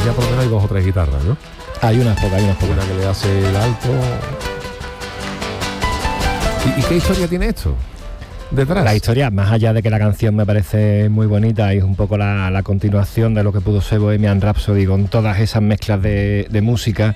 ya por lo menos hay 2 o 3 guitarras, ¿no? Hay unas pocas. Una que le hace el alto. ¿Y qué historia tiene esto detrás? La historia, más allá de que la canción me parece muy bonita, y es un poco la continuación de lo que pudo ser Bohemian Rhapsody con todas esas mezclas de música.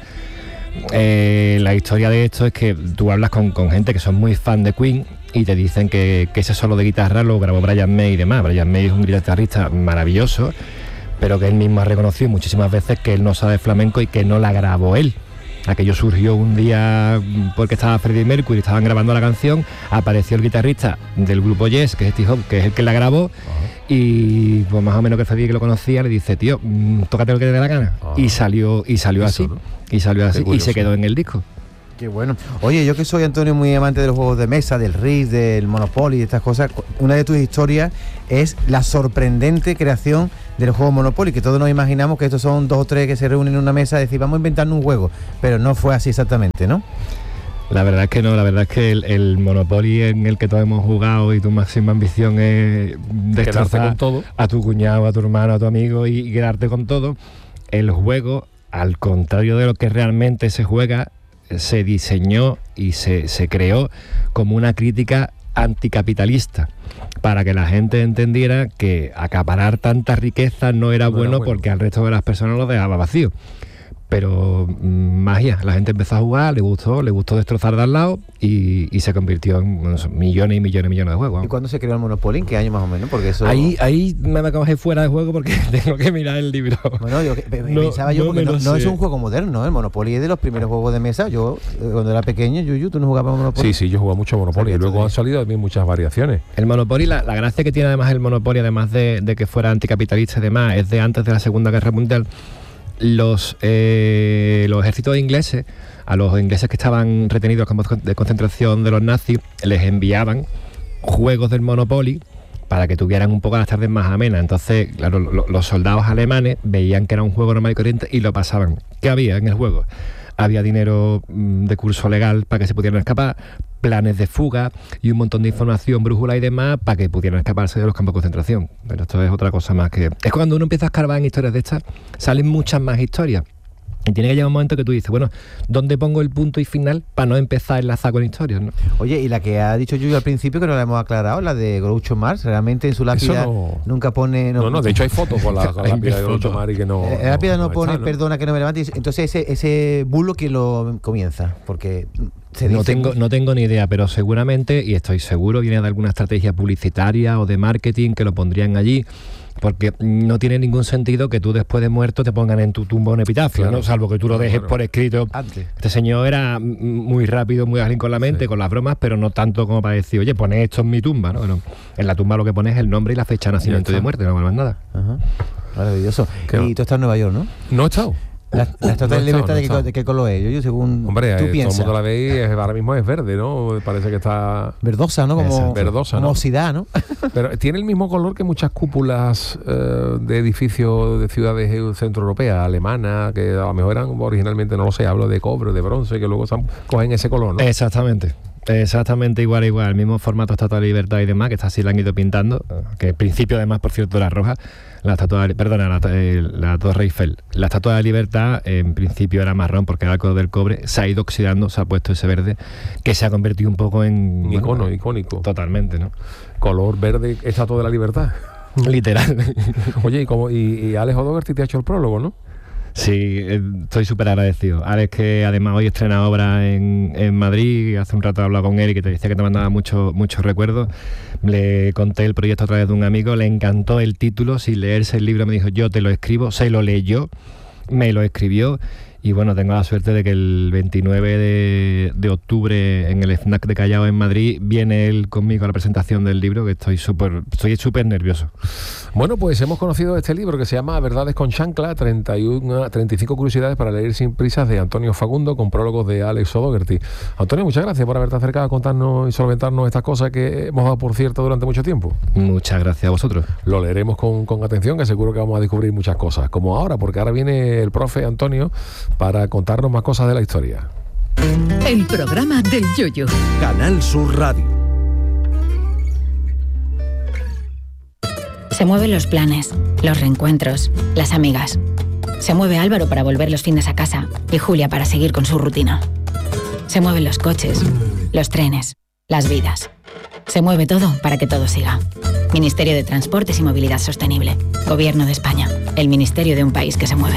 La historia de esto es que tú hablas con gente que son muy fan de Queen y te dicen que ese solo de guitarra lo grabó Brian May y demás. Brian May es un guitarrista maravilloso, pero que él mismo ha reconocido muchísimas veces que él no sabe flamenco y que no la grabó él. Aquello surgió un día porque estaba Freddie Mercury, estaban grabando la canción, apareció el guitarrista del grupo Yes, que es Steve Howe, que es el que la grabó. Y pues más o menos que Freddie, que lo conocía, le dice, tío, tócate lo que te dé la gana. Y salió así, ¿no? Y se quedó en el disco. Qué bueno. Oye, yo que soy, Antonio, muy amante de los juegos de mesa, del Risk, del Monopoly, de estas cosas, una de tus historias es la sorprendente creación del juego Monopoly, que todos nos imaginamos que estos son 2 o 3 que se reúnen en una mesa y decir, vamos a inventarnos un juego, pero no fue así exactamente, ¿no? La verdad es que no, la verdad es que el Monopoly en el que todos hemos jugado y tu máxima ambición es destrozar con todo a tu cuñado, a tu hermano, a tu amigo y quedarte con todo. El juego, al contrario de lo que realmente se juega, se diseñó y se creó como una crítica anticapitalista, para que la gente entendiera que acaparar tanta riqueza no era bueno porque al resto de las personas lo dejaba vacío. Pero magia, la gente empezó a jugar, le gustó destrozar de al lado y se convirtió en millones y millones de juegos. ¿Y cuándo se creó el Monopoly? ¿En qué año más o menos? Porque eso... Ahí me acabo de fuera de juego porque tengo que mirar el libro. Bueno, yo pensaba porque no es un juego moderno, ¿eh? El Monopoly es de los primeros juegos de mesa. Yo, cuando era pequeño, Yuyu, ¿tú no jugabas Monopoly? Sí, yo jugaba mucho Monopoly y luego han salido también muchas variaciones. El Monopoly, la gracia que tiene además el Monopoly, además de que fuera anticapitalista y demás, es de antes de la Segunda Guerra Mundial. Los ejércitos ingleses, a los ingleses que estaban retenidos en campos de concentración de los nazis, les enviaban juegos del Monopoly para que tuvieran un poco las tardes más amenas. Entonces, claro, los soldados alemanes veían que era un juego normal y corriente y lo pasaban. ¿Qué había en el juego? Había dinero de curso legal para que se pudieran escapar, planes de fuga y un montón de información, brújula y demás para que pudieran escaparse de los campos de concentración. Pero esto es otra cosa más que... Es cuando uno empieza a escarbar en historias de estas, salen muchas más historias. Y tiene que llegar un momento que tú dices, bueno, ¿dónde pongo el punto y final para no empezar a enlazar con historias, ¿no? Oye, y la que ha dicho Yuyu al principio, que no la hemos aclarado, la de Groucho Marx, realmente en su lápida nunca pone... No, de hecho hay fotos con la lápida de Groucho Marx y que no... La lápida no pone, perdona que no me levante, entonces ese bulo que lo comienza, porque... No tengo ni idea, pero seguramente, y estoy seguro, viene de alguna estrategia publicitaria o de marketing que lo pondrían allí, porque no tiene ningún sentido que tú después de muerto te pongan en tu tumba un epitafio, claro, ¿no? Salvo que tú lo dejes por escrito. Antes. Este señor era muy rápido, muy ágil con la mente, con las bromas, pero no tanto como para decir, oye, pone esto en mi tumba, ¿no? Bueno, en la tumba lo que pones es el nombre y la fecha de nacimiento y de muerte, no más nada. Ajá. Maravilloso. Y tú estás en Nueva York, ¿no? No he estado. La Estatua de Libertad, ¿de qué color es? Yo según hombre, tú piensas. Todo el mundo la ve y ahora mismo es verde, ¿no? Parece que está... verdosa, ¿no? Como verdosa, como ¿no? oxidada, ¿no? Pero tiene el mismo color que muchas cúpulas de edificios de ciudades centroeuropeas, alemanas, que a lo mejor eran originalmente, no lo sé, hablo de cobre, de bronce, que luego cogen ese color, ¿no? Exactamente igual, el mismo formato Estatua de Libertad y demás, que está así la han ido pintando, que al principio además, por cierto, era roja, la Torre Eiffel. La Estatua de Libertad en principio era marrón porque era algo del cobre, se ha ido oxidando, se ha puesto ese verde, que se ha convertido un poco en... icónico. Totalmente, ¿no? Color verde, Estatua de la Libertad. Literal. Oye, y Alex O'Doherty te ha hecho el prólogo, ¿no? Sí, estoy súper agradecido. Alex, que además hoy estrena obra en Madrid, hace un rato he hablado con él y que te decía que te mandaba muchos recuerdos. Le conté el proyecto a través de un amigo, le encantó el título, sin leerse el libro me dijo, yo te lo escribo, se lo leyó, me lo escribió. Y bueno, tengo la suerte de que el 29 de octubre en el FNAC de Callao en Madrid viene él conmigo a la presentación del libro, que estoy súper nervioso. Bueno, pues hemos conocido este libro que se llama Verdades con Chancla, 35 curiosidades para leer sin prisas, de Antonio Fagundo, con prólogos de Alex O'Doherty. Antonio, muchas gracias por haberte acercado a contarnos y solventarnos estas cosas que hemos dado por cierto durante mucho tiempo. Muchas gracias a vosotros. Lo leeremos con atención, que seguro que vamos a descubrir muchas cosas, como ahora, porque ahora viene el profe Antonio para contarnos más cosas de la historia. El programa del Yoyo. Canal Sur Radio. Se mueven los planes, los reencuentros, las amigas. Se mueve Álvaro para volver los fines a casa y Julia para seguir con su rutina. Se mueven los coches, los trenes, las vidas. Se mueve todo para que todo siga. Ministerio de Transportes y Movilidad Sostenible. Gobierno de España. El ministerio de un país que se mueve.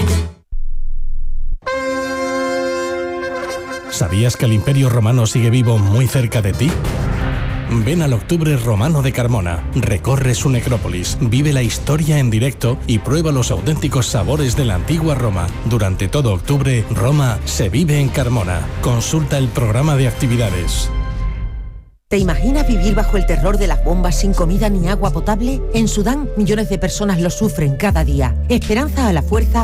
¿Sabías que el Imperio Romano sigue vivo muy cerca de ti? Ven al Octubre Romano de Carmona, recorre su necrópolis, vive la historia en directo y prueba los auténticos sabores de la antigua Roma. Durante todo octubre, Roma se vive en Carmona. Consulta el programa de actividades. ¿Te imaginas vivir bajo el terror de las bombas sin comida ni agua potable? En Sudán, millones de personas lo sufren cada día. Esperanza a la Fuerza